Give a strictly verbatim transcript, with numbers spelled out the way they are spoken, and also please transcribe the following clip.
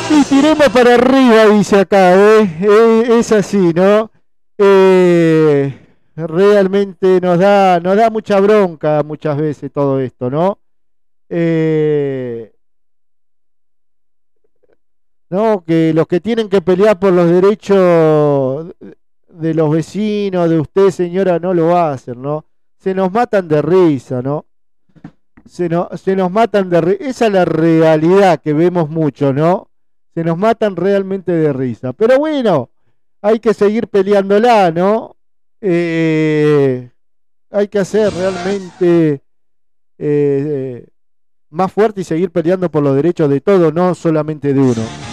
Y tiremos para arriba, dice acá, ¿eh? Eh, es así, ¿no? Eh, realmente nos da, nos da mucha bronca muchas veces todo esto, ¿no? Eh, ¿no? Que los que tienen que pelear por los derechos de los vecinos, de usted, señora, no lo hacen, ¿no? Se nos matan de risa, ¿no? Se, no, se nos matan de risa. Esa es la realidad que vemos mucho, ¿no? Se nos matan realmente de risa. Pero bueno, hay que seguir peleándola, ¿no? Eh, hay que hacer realmente eh, más fuerte y seguir peleando por los derechos de todos, no solamente de uno.